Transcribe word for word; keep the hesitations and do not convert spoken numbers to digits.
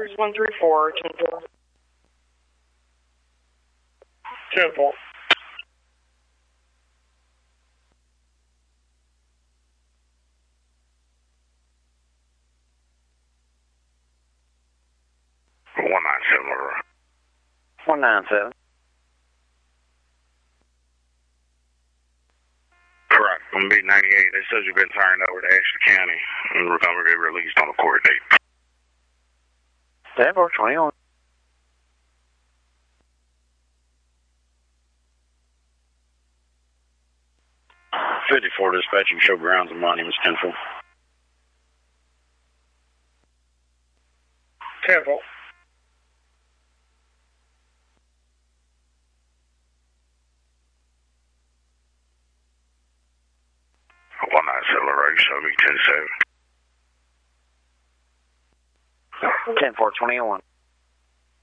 six one three four, ten four. ten four. one nine seven, Aurora. one nine seven. Correct. On B ninety-eight, they said you've been turned over to Ashley County and we're going to get released on a court date. ten four twenty-one. fifty-four dispatching, show grounds and monuments, ten four. ten four. one nine seven, Aurora, show me ten seven. ten four twenty-one.